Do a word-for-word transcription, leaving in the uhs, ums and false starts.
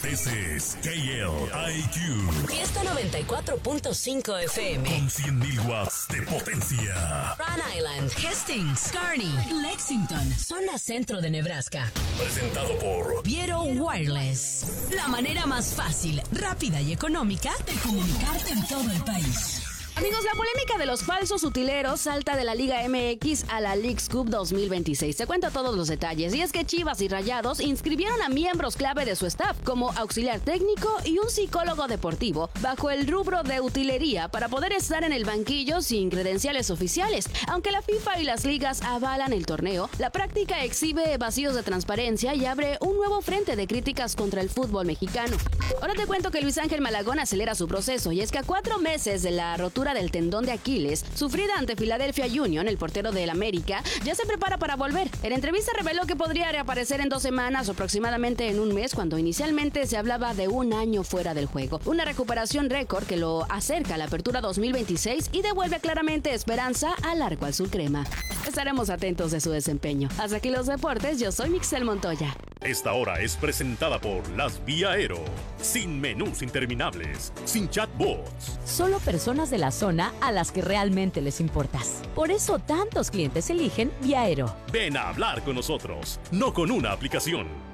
This is K L I Q. Fiesta noventa y cuatro punto cinco F M. Con cien mil watts de potencia. Rhode Island, Hastings, Kearney, Lexington, zona centro de Nebraska. Presentado por Viero Wireless. La manera más fácil, rápida y económica de comunicarte en todo el país. Amigos, la polémica de los falsos utileros salta de la Liga M X a la Leagues Cup dos mil veintiséis. Te cuento todos los detalles. Y es que Chivas y Rayados inscribieron a miembros clave de su staff, como auxiliar técnico y un psicólogo deportivo, bajo el rubro de utilería para poder estar en el banquillo sin credenciales oficiales. Aunque la FIFA y las ligas avalan el torneo, la práctica exhibe vacíos de transparencia y abre un nuevo frente de críticas contra el fútbol mexicano. Ahora te cuento que Luis Ángel Malagón acelera su proceso, y es que a cuatro meses de la rotura del tendón de Aquiles sufrida ante Philadelphia Union, el portero del América ya se prepara para volver. En entrevista reveló que podría reaparecer en dos semanas o aproximadamente en un mes, cuando inicialmente se hablaba de un año fuera del juego. Una recuperación récord que lo acerca a la apertura dos mil veintiséis y devuelve claramente esperanza al arco azul crema. Estaremos atentos de su desempeño. Hasta aquí los deportes, yo soy Mixel Montoya. Esta hora es presentada por Las Vía Aero. Sin menús interminables, sin chatbots. Solo personas de la zona a las que realmente les importas. Por eso tantos clientes eligen Vía Aero. Ven a hablar con nosotros, no con una aplicación.